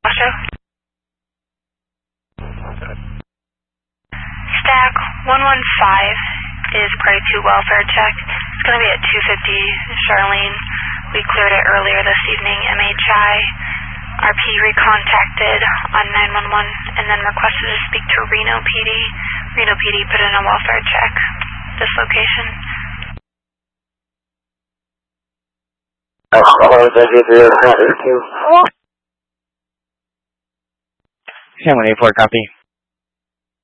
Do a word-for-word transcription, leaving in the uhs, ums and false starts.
Stack one one five is prior to welfare check. It's going to be at two fifty Charlene. We cleared it earlier this evening. M H I R P recontacted on nine one one and then requested to speak to Reno P D. Reno P D put in a welfare check. This location. San Juan eighty-four, copy.